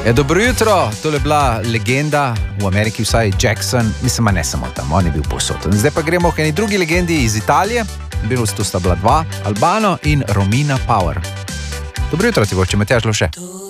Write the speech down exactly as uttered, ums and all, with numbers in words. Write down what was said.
Ja, dobro jutro, to je bila legenda, v Ameriki vsaj Jackson, mislim, ne samo tam, on je bil povsod. Zdaj pa gremo k eni drugi legendi iz Italije, bilo sta bila dva, Albano in Romina Power. Dobro jutro ti bo, če Matjaž Lovše.